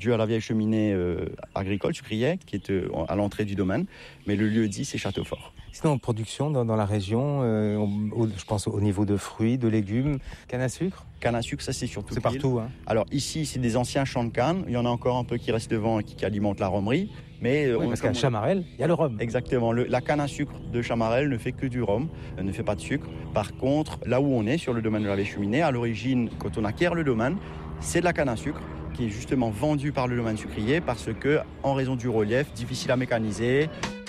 dû à la vieille cheminée agricole, sucrière, qui est à l'entrée du domaine. Mais le lieu-dit, c'est Châteaufort. Sinon, en production dans la région, je pense au niveau de fruits, de légumes, canne à sucre. Canne à sucre, ça c'est surtout. C'est partout. Hein. Alors ici, c'est des anciens champs de canne. Il y en a encore un peu qui restent devant et qui alimentent la romerie. Mais parce qu'à Chamarel, il y a le rhum. Exactement. La canne à sucre de Chamarel ne fait que du rhum, ne fait pas de sucre. Par contre, là où on est, sur le domaine de la vieille cheminée, à l'origine, quand on acquiert le domaine, c'est de la canne à sucre qui est justement vendue par le domaine sucrier parce que, en raison du relief, difficile à mécaniser.